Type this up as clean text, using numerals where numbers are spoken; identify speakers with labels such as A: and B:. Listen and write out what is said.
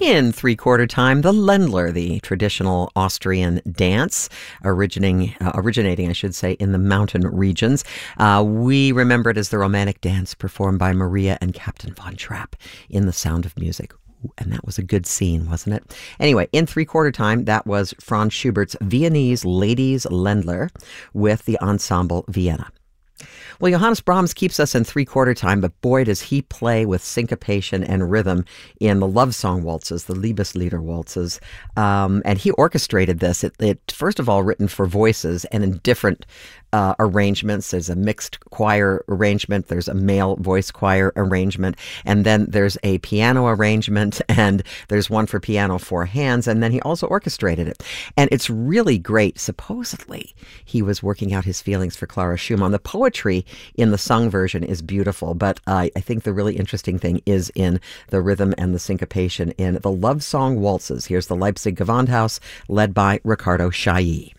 A: In three-quarter time, the Ländler, the traditional Austrian dance, originating, I should say, in the mountain regions. We remember it as the romantic dance performed by Maria and Captain Von Trapp in The Sound of Music. And that was a good scene, wasn't it? Anyway, in three-quarter time, that was Franz Schubert's Viennese Ladies Ländler with the Ensemble Vienna. Well, Johannes Brahms keeps us in three-quarter time, but boy, does he play with syncopation and rhythm in the love song waltzes, the Liebeslieder waltzes. And he orchestrated this. It first of all, written for voices and in different arrangements. There's a mixed choir arrangement, there's a male voice choir arrangement, and then there's a piano arrangement, and there's one for piano, four hands, and then he also orchestrated it. And it's really great. Supposedly, he was working out his feelings for Clara Schumann. The poetry in the sung version is beautiful, but I think the really interesting thing is in the rhythm and the syncopation in the love song waltzes. Here's the Leipzig Gewandhaus, led by Riccardo Chailly.